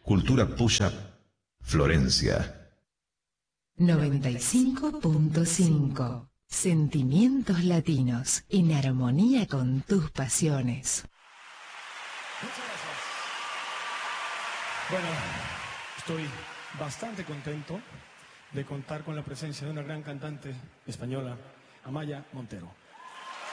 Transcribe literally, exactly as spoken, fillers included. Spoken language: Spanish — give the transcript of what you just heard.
Cultura Puya, Florencia. noventa y cinco punto cinco. Sentimientos latinos en armonía con tus pasiones. Muchas gracias. Bueno, estoy bastante contento de contar con la presencia de una gran cantante española, Amaya Montero.